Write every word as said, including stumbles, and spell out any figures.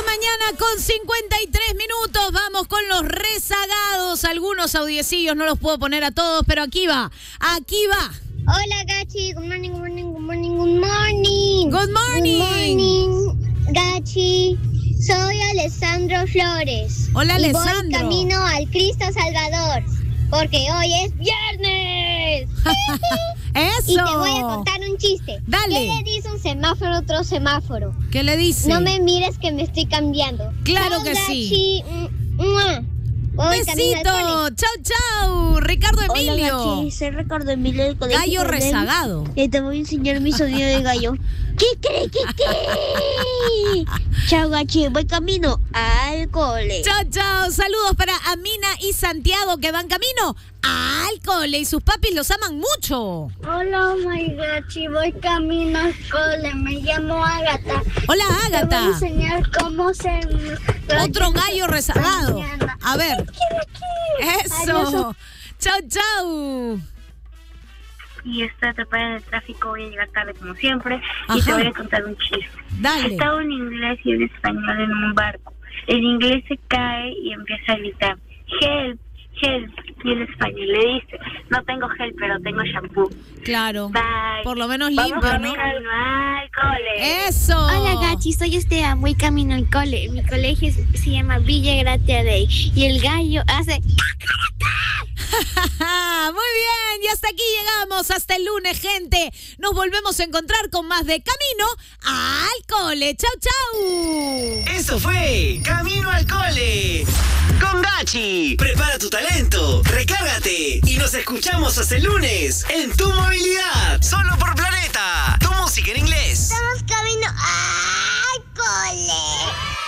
mañana con cincuenta y tres minutos. Vamos con los rezagados. Algunos audiecillos no los puedo poner a todos, pero aquí va. Aquí va. Hola, Gachi. Good morning, good morning, good morning, good morning. Good morning. Good morning, Gachi. Soy Alessandro Flores. Hola, y Alessandro. Voy camino al Cristo Salvador, porque hoy es viernes. ¡Eso! Y te voy a contar un chiste. Dale. ¿Qué le dice un semáforo a otro semáforo? ¿Qué le dice? No me mires que me estoy cambiando. Claro Chao, que sí. Gachi. ¡Mua! Voy camino al cole. Besito. Chau, chau. Ricardo Emilio. Hola, Gachi. Soy Ricardo Emilio del colegio. Gallo Belén, rezagado. Y te voy a enseñar mi sonido de gallo. ¿Qué cree que qué? Chao, Gachi. Voy camino al cole. Chao, chao. Saludos para Amina y Santiago que van camino al cole y sus papis los aman mucho. Hola, my Gachi. Voy camino al cole. Me llamo Ágata. Hola, Te voy a Ágata. enseñar cómo se... Otro gallo rezagado. Mañana. A ver. Adiós. Eso. Chau, chau. Y esta etapa en el tráfico voy a llegar tarde como siempre. Ajá. Y te voy a contar un chiste. Dale. Estaba en inglés y en español en un barco. El inglés se cae y empieza a gritar help, help. Y el español le dice, no tengo gel, pero tengo shampoo. Claro. Bye. Por lo menos Vamos limpio, a ¿no? camino al cole. Eso. Hola, Gachi. Soy Esteban. Voy camino al cole. Mi colegio se, se llama Villa Gracia Day. Y el gallo hace... Muy bien, y hasta aquí llegamos, hasta el lunes, gente. Nos volvemos a encontrar con más de Camino al Cole. Chau, chau. Eso fue Camino al Cole con Gachi. Prepara tu talento, recárgate y nos escuchamos hasta el lunes en tu movilidad. Solo por Planeta, tu música en inglés. Estamos camino al cole.